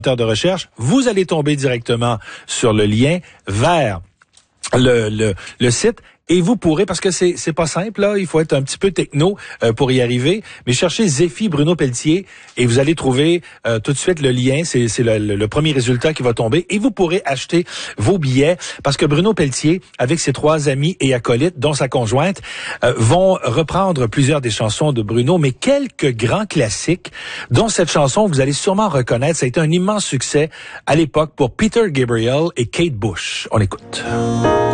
de recherche, vous allez tomber directement sur le lien vers le site et vous pourrez, parce que c'est pas simple là, il faut être un petit peu techno pour y arriver, mais cherchez Zeffie Bruno Pelletier et vous allez trouver tout de suite le lien, c'est le premier résultat qui va tomber et vous pourrez acheter vos billets parce que Bruno Pelletier, avec ses 3 amis et acolytes, dont sa conjointe, vont reprendre plusieurs des chansons de Bruno, mais quelques grands classiques, dont cette chanson, vous allez sûrement reconnaître, ça a été un immense succès à l'époque pour Peter Gabriel et Kate Bush. On écoute.